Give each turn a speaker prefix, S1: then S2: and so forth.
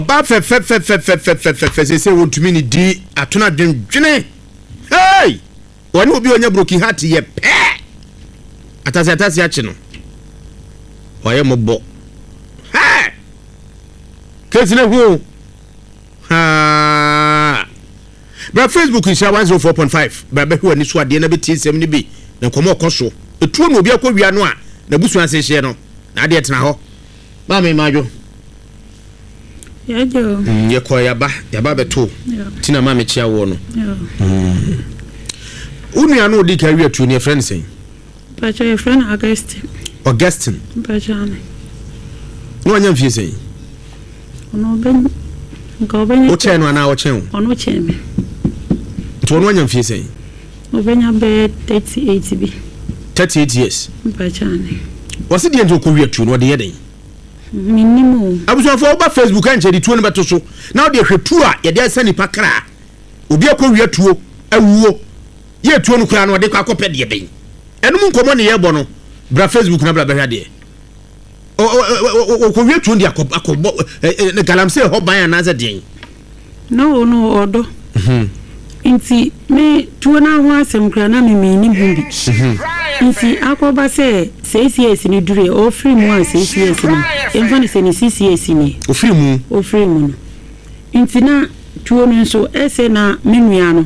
S1: ba fe say want to me di atona dwene hey woni obi onya broken heart ye pe atase achi no oye mobo hey kesi na hu ha bra Facebook is 104.5 bra be hu ani so ade na beti nsem ni bi na komo okoso etuo no obi akowia no a na busu anse hye no na ade tena ho ba me majo
S2: yajo
S1: ye ko yaba beto tina ma me chia wo no unu anu odi ka wi atu ne friend say
S2: but your friend Augustine
S1: Bajane no anya mfie say
S2: ono ben nka oben
S1: o che no ana o che
S2: ono che me
S1: to no anya mfie say
S2: obenya be 38 bi
S1: 38 years
S2: Bajane
S1: wasi die nto ko wi atu no de yeden
S2: minimum
S1: abusofo oba Facebook anche di tuo no beto so na o de hwetu a ye de asani pakra obi akowia tuo awuo ye tuo no kura no de kwa akopɛ de ben enum nkomo ne ye bɔ no bra Facebook na bra behwa de o kowia tuo de akobɔ ne galamse ho ban anaza de
S2: no odo inti me tuo na ho asem kura na me ni bumbi inti akoba se CCS ni dure o free mu an CCS ni emfa ne se ni CCS ni
S1: o free mu
S2: no inti na tuo no so ese na menua no